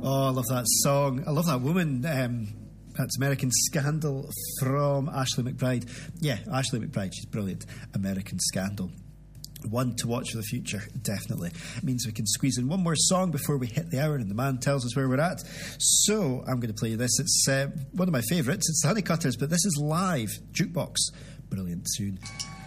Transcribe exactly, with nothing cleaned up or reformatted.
Oh, I love that song. I love that woman. Um, that's American Scandal from Ashley McBryde. Yeah, Ashley McBryde. She's brilliant. American Scandal. One to watch for the future, definitely. It means we can squeeze in one more song before we hit the hour and the man tells us where we're at. So I'm going to play you this. It's uh, one of my favourites. It's the Honeycutters, but this is live. Jukebox. Brilliant tune.